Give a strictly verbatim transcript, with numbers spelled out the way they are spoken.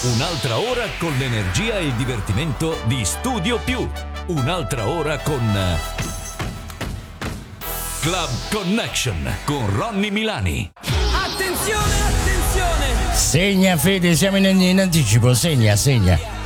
Un'altra ora con l'energia e il divertimento di Studio Più. Un'altra ora con Club Connection con Ronny Milani. Attenzione, attenzione! Segna Fede, siamo in, in anticipo, segna, segna.